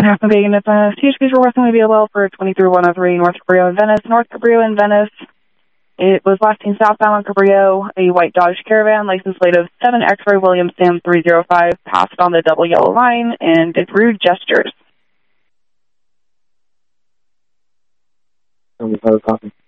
Half a being if CHPs were working with BLL for 23103 North Cabrillo in Venice. North Cabrillo in Venice. It was last seen southbound on Cabrillo, a white Dodge Caravan, license plate of 7 X-ray William Sam 305, passed on the double yellow line and did rude gestures. Copy.